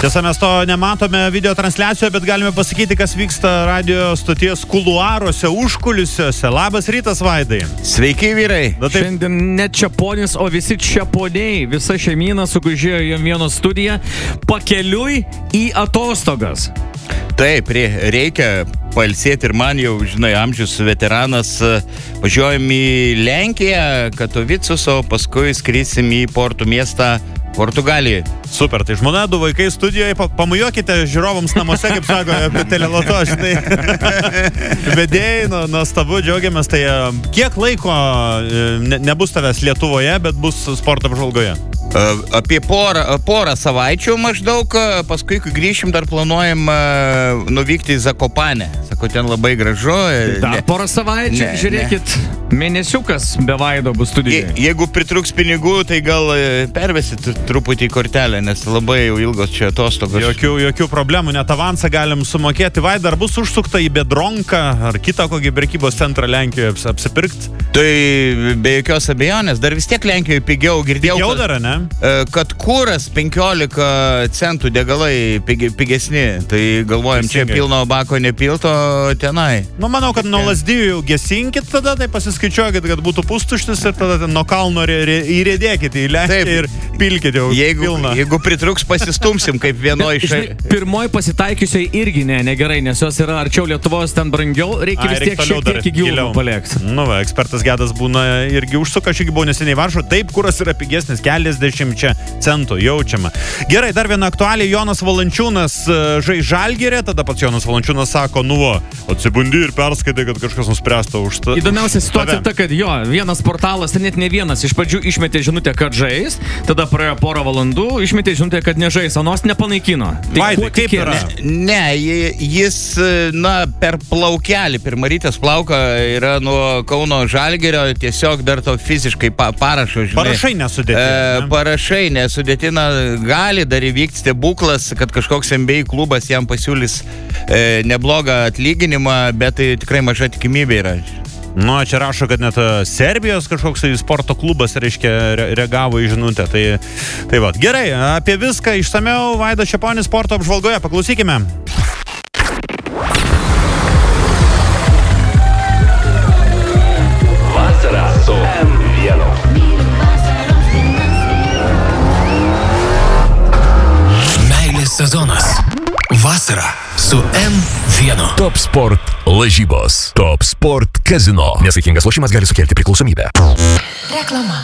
Tiesa, mes to nematome video transliacijoje, bet galime pasakyti, kas vyksta radio stoties kuluaruose, užkulisiuose. Labas rytas, Vaidai. Sveiki, vyrai. Šiandien ne čiaponis, o visi čiaponiai. Visa šeimyna sugužėjo į vieno studiją pakeliui į atostogas. Taip, reikia pailsėti ir man jau, žinai, amžius veteranas. Važiuojam į Lenkiją, Katovicus, o paskui skrisim į portų miestą Portugalijai. Super, tai žmona, 2 vaikai studijoje, pamujuokite žiūrovams namuose, kaip sako, apie teleloto, žinai. Vedėjai, nuostabu, džiaugiamės. Tai kiek laiko nebus tavęs Lietuvoje, bet bus sporto apžvalgoje? Apie porą savaičių maždaug, paskui, kai grįšim, dar planuojam nuvykti į Zakopanę. Sako, ten labai gražu. Dar porą savaičių, žiūrėkit, mėnesiukas be Vaido bus studijoje. Jeigu pritruks pinigų, tai gal pervesit truputį į kortelę, nes labai jau ilgos čia atostogos. Jokių problemų, net avansą galim sumokėti. Vaida, ar bus užsukta į Biedronką ar kitą kokį prekybos centrą Lenkijoje apsipirkti? Tai be jokios abejonės, dar vis tiek Lenkijoje pigiau. Girdėjau, pigiau dar, ne? Kad kuras 15 centų degalai pigesni. Tai galvojam, čia pilno bako nepilto tenai. Manau, kad nuo Lazdijų jau gesinkit tada, tai pasiskaičiuokit, kad būtų pustuštis ir tada nuo kalno įrėdėkit į Lenkiją ir pilkit jau pilną. Jeigu pritruks, pasistumsim kaip vienoj Pirmoji pasitaikiusiai irgi negerai, nes jos yra arčiau Lietuvos, ten brangiau, reikia vis tiek šiek tiek į gilumą palėkti. Ekspertas Gedas būna irgi užsuka, aš irgi buvau neseniai Varšuvoje, taip, kuras yra pigesnis, keliasdešimt centų, jaučiama. Gerai, dar viena aktualija, Jonas Valančiūnas žais Žalgirį, tada pats Jonas Valančiūnas sako, atsibundi ir perskaitai, kad kažkas nuspręsta už tą. Įdomiausia situacija ta, kad vienas portalas, net ne vienas, iš pradžių išmetė žinutę, kad žais, tada praėjo porą valandų, išmetė žinutę, kad nežais, anos nepanaikino. Vaidai, kaip yra? Ne, jis, per plaukelį, per Marytės plauką yra nuo Kauno Žalgirio, tiesiog dar to fiziškai parašo, žinai. Parašai nesudėtina. Parašai nesudėtina, gali dar įvykti stebuklas, kad kažkoks NBA klubas jam pasiūlys neblogą atlyginimą, bet tai tikrai maža tikimybė yra. Čia rašo, kad net Serbijos kažkoks sporto klubas, reiškia, reagavo į žinutę. Tai va. Gerai, apie viską išsamiau Vaidas Čeponis sporto apžvalgoje. Paklausykime. Vasara su M1. Meilės sezonas. Vasara su M1. Top Sport lažybos. Top Sport Casino. Nesaikingas lošimas gali sukelti priklausomybę. Reklama.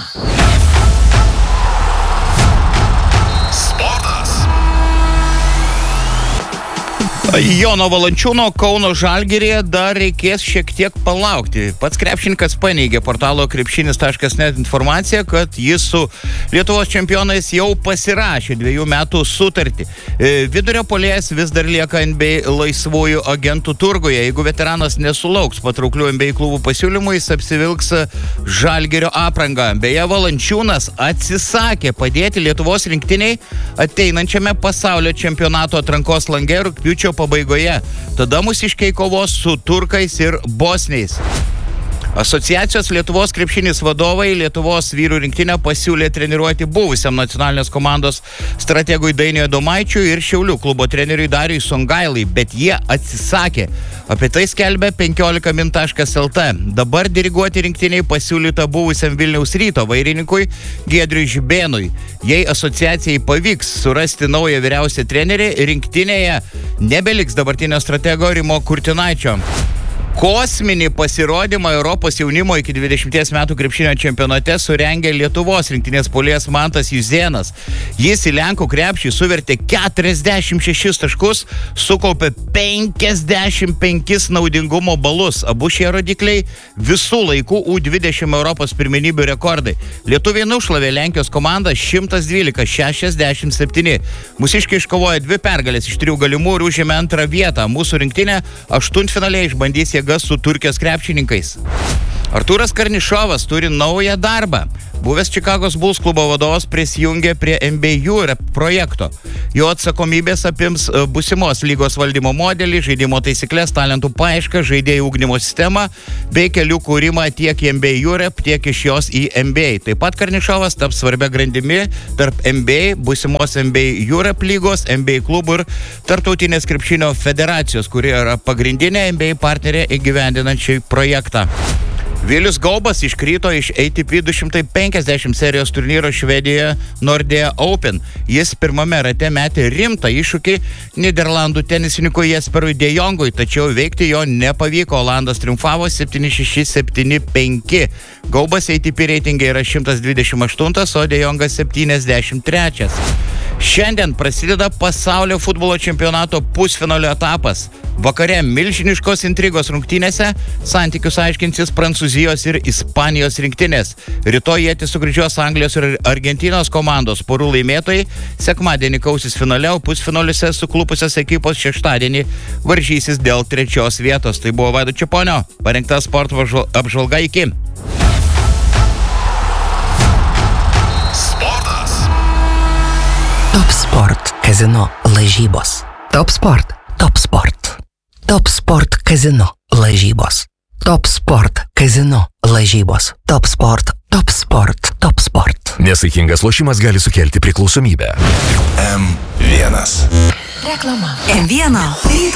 Jono Valančiūno Kauno Žalgiryje dar reikės šiek tiek palaukti. Pats krepšininkas paneigė portalo krepšinis.net informaciją, kad jis su Lietuvos čempionais jau pasirašė 2 metų sutartį. Vidurio puolėjas vis dar lieka NBA laisvųjų agentų turguje. Jeigu veteranas nesulauks patrauklių NBA klubų pasiūlymų, jis apsivilks Žalgirio aprangą. Beje, Valančiūnas atsisakė padėti Lietuvos rinktiniai ateinančiame pasaulio čempionato atrankos lange rugpjūčio pabaigoje. Tada mūsiškiai kovos su turkais ir bosniais. Asociacijos Lietuvos krepšinis vadovai Lietuvos vyrų rinktinę pasiūlė treniruoti buvusiam nacionalinės komandos strategui Dainiui Adomaičiui ir Šiaulių klubo treneriui Dariui Songailai, bet jie atsisakė. Apie tai skelbia 15min.lt. Dabar diriguoti rinktiniai pasiūlyta buvusiam Vilniaus Ryto vairininkui Giedriui Žibėnui. Jei asociacijai pavyks surasti naują vyriausią trenerį, rinktinėje nebeliks dabartinio stratego Rimo Kurtinaičio. Kosminį pasirodymą Europos jaunimo iki 20 metų krepšinio čempionate surengė Lietuvos rinktinės puolėjas Mantas Juzėnas. Jis į Lenkų krepšį suvertė 46 taškus, sukaupė 55 naudingumo balus. Abu šie rodikliai visų laikų U20 Europos pirmenybių rekordai. Lietuviai nušlavė Lenkijos komandą 112-67. Mūsiškiai iškovojo 2 pergalės iš 3 galimų ir užėmė 2 vietą. Mūsų rinktinė aštuntfinaliai išbandys jėgas su Turkijos krepšininkais. Artūras Karnišovas turi naują darbą. Buvęs Čikagos Bulls klubo vadovas prisijungė prie NBA Europe projekto. Jo atsakomybės apims būsimos lygos valdymo modelį, žaidimo taisyklės, talentų paiešką, žaidėjų ugdymo sistemą bei kelių kūrimą tiek į NBA Europe, tiek iš jos į NBA. Taip pat Karnišovas taps svarbia grandimi tarp NBA, būsimos NBA Europe lygos, NBA klubų ir Tarptautinės krepšinio federacijos, kuri yra pagrindinė NBA partnerė įgyvendinančiai projektą. Vilius Gaubas iškrito iš ATP 250 serijos turnyro Švedijoje Nordea Open. Jis pirmame rate metė rimtą iššūkį Niderlandų tenisininkui Jesperui De Jongui, tačiau veikti jo nepavyko. Olandas triumfavo 7-6, 7-5. Gaubas ATP reitinge yra 128, o De Jongas 73. Šiandien prasideda pasaulio futbolo čempionato pusfinalio etapas. Vakare milžiniškos intrigos rungtynėse santykius aiškinsis Prancūzijos ir Ispanijos rinktinės. Rytoj ietis sugrįžios Anglijos ir Argentinos komandos. Porų laimėtojai sekmadienį kausis finale, o pusfinaliuose suklupusios ekipos šeštadienį varžysis dėl 3 vietos. Tai buvo Vaido Čiaponio parengta sporto apžvalga. Iki. Top Sport Casino lažybos. Top Sport. Top Sport. Top Sport Casino lažybos. Top Sport Casino lažybos. Top Sport. Top Sport. Top Sport. Nesaikingas lošimas gali sukelti priklausomybę. M1. Reklama. M1 ryto